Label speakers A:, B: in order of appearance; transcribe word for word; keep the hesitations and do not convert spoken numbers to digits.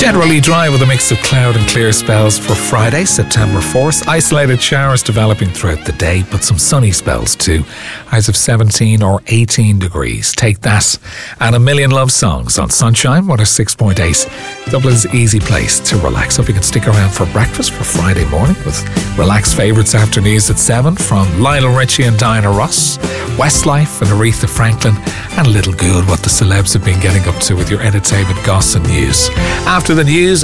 A: Generally dry with a mix of cloud and clear spells for Friday, September fourth. Isolated showers developing throughout the day, but some sunny spells too. Highs of seventeen or eighteen degrees. Take that. And a million love songs on Sunshine one oh six point eight. Dublin's easy place to relax. Hope you can stick around for breakfast for Friday morning with relaxed favourites after news at seven from Lionel Richie and Diana Ross, Westlife and Aretha Franklin, and a little good what the celebs have been getting up to with your entertainment goss and news. After the news,